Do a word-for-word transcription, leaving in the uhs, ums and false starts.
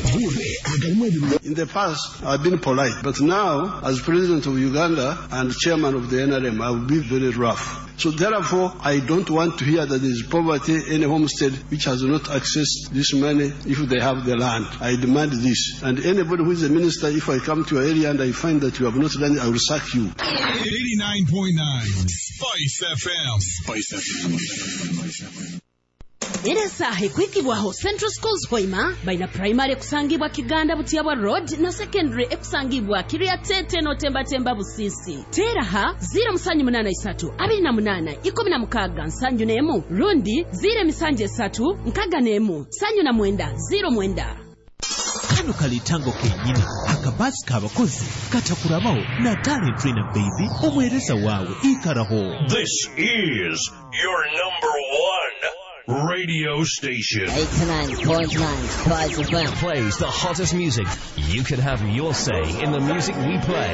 In the past, I've been polite, but now, as president of Uganda and chairman of the N R M, I will be very rough. So therefore, I don't want to hear that there is poverty in a homestead which has not accessed this money if they have the land. I demand this. And anybody who is a minister, if I come to your area and I find that you have not done it, I will sack you. eighty-nine point nine Spice F M. Spice F M. Eresa ekwikibwaho Central Schools Hoima baina primary kusangibwa Kiganda Butiabwa Road na secondary ekusangibwa Kiriatete no Temba Temba Busisi. Teraha zero musanju munana isatu abiri na munana ikumi na mukaga nsanju nemu rundi zero misanje satu nkaga nemu sanju na mwenda zero mwenda. Kano kalitango kenyini akabasi kabakozi katakurabaho na talent trainer baby omwereza wawe ikaraho. This is your number one radio station. eighty-nine point nine Spice F M plays the hottest music. You can have your say in the music we play.